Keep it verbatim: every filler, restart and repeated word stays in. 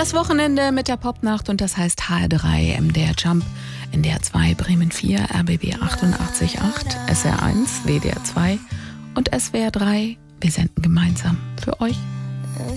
Das Wochenende mit der Popnacht und das heißt H R drei, M D R Jump, N D R zwei, Bremen vier, R B B achtundachtzig Komma acht, S R eins, W D R zwei und S W R drei. Wir senden gemeinsam für euch.